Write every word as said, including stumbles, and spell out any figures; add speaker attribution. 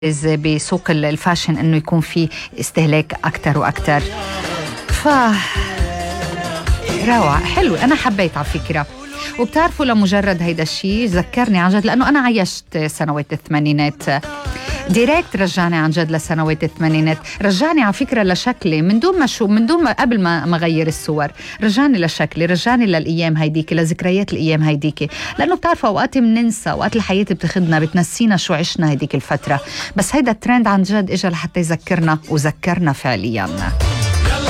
Speaker 1: بسوق الفاشن انه يكون في استهلاك اكثر واكثر. ف روعة حلو، انا حبيت على فكرة. وبتعرفوا لمجرد هيدا الشيء ذكرني عن جد، لانه انا عايشت سنوات الثمانينات ديريكت، رجعني عن جد لسنوات الثمانينات، رجعني على فكرة لشكلي من دون ما شو من دون ما قبل ما ما غير الصور، رجعني لشكلي، رجعني للايام هيديك، لذكريات الايام هيديك. لانه بتعرفوا اوقات بننسى، اوقات الحياة بتاخدنا بتنسينا شو عشنا هيديك الفترة، بس هيدا الترند عن جد اجى لحتى يذكرنا وذكرنا فعليا.